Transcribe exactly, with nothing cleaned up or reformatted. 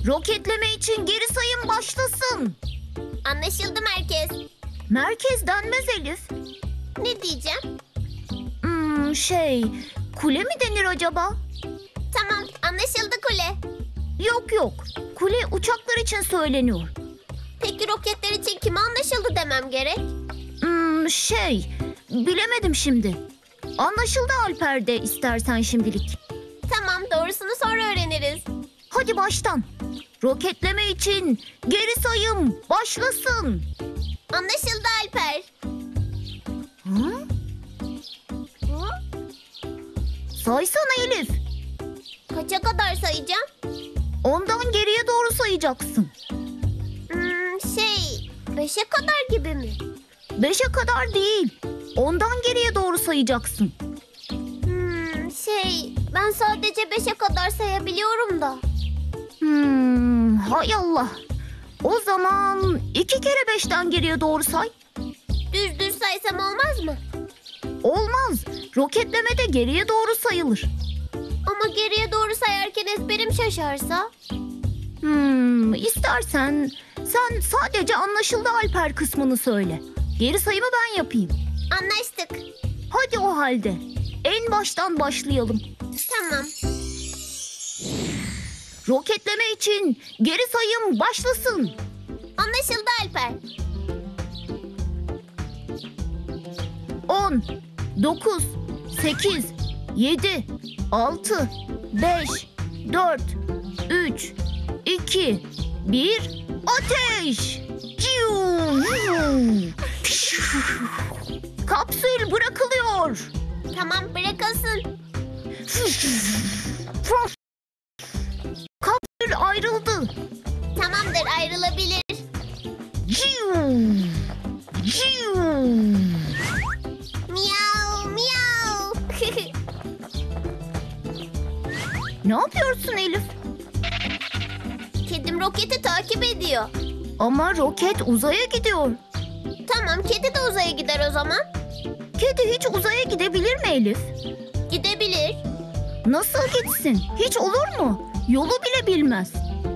Roketleme için geri sayım başlasın. Anlaşıldı merkez. Merkez denmez Elif. Ne diyeceğim? Hmm, şey, kule mi denir acaba? Tamam, anlaşıldı kule. Yok yok, kule uçaklar için söyleniyor. Peki roketler için kime anlaşıldı demem gerek? Hmm, şey, bilemedim şimdi. Anlaşıldı Alper de istersen şimdilik. Tamam, doğrusunu sonra öğreniriz. Hadi baştan. Roketleme için geri sayım başlasın. Anlaşıldı Alper. Hı? Hı? Saysana Elif. Kaça kadar sayacağım? Ondan geriye doğru sayacaksın. Hmm, şey, beşe kadar gibi mi? Beşe kadar değil. Ondan geriye doğru sayacaksın. Hmm, şey, ben sadece beşe kadar sayabiliyorum da. Hmm, hay Allah. O zaman iki kere beşten geriye doğru say. Düz düz saysam olmaz mı? Olmaz. Roketleme de geriye doğru sayılır. Ama geriye doğru sayarken ezberim şaşarsa? Hmm, istersen sen sadece anlaşıldı Alper kısmını söyle. Geri sayımı ben yapayım. Anlaştık. Hadi o halde. En baştan başlayalım. Tamam. Roketleme için geri sayım başlasın. Anlaşıldı Alper. on, dokuz, sekiz, yedi, altı, beş, dört, üç, iki, bir, ateş! Kapsül bırakılıyor. Tamam, bırakılsın. Kapsül ayrıldı. Tamamdır, ayrılabilir. Miyav miyav. Ne yapıyorsun Elif? Kedim roketi takip ediyor. Ama roket uzaya gidiyor. Tamam, kedi de uzaya gider o zaman. Kedi hiç uzaya gidebilir mi Elif? Gidebilir. Nasıl gitsin? Hiç olur mu? Yolu bile bilmez.